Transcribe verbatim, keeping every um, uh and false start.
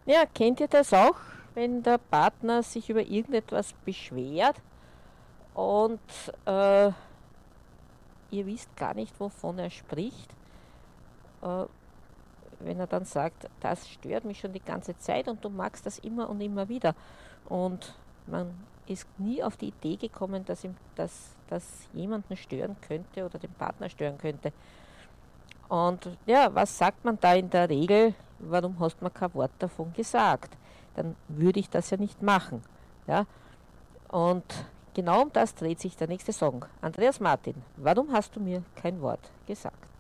Ja, kennt ihr das auch, wenn der Partner sich über irgendetwas beschwert und äh, ihr wisst gar nicht, wovon er spricht? Äh, Wenn er dann sagt, das stört mich schon die ganze Zeit und du magst das immer und immer wieder. Und man ist nie auf die Idee gekommen, dass ihm dass das jemanden stören könnte oder den Partner stören könnte. Und ja, was sagt man da in der Regel? Warum hast du mir kein Wort davon gesagt? Dann würde ich das ja nicht machen. Ja? Und genau um das dreht sich der nächste Song. Andreas Martin, warum hast du mir kein Wort gesagt?